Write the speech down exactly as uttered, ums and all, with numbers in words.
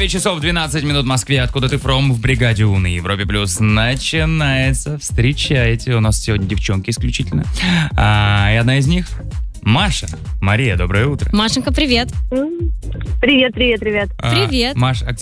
девять часов двенадцать минут в Москве. Откуда ты from в бригаде У на Европе Плюс начинается. Встречайте. У нас сегодня девчонки исключительно. А, и одна из них Маша. Мария, доброе утро. Машенька, привет. Привет, привет, привет. А, Привет. Маш, а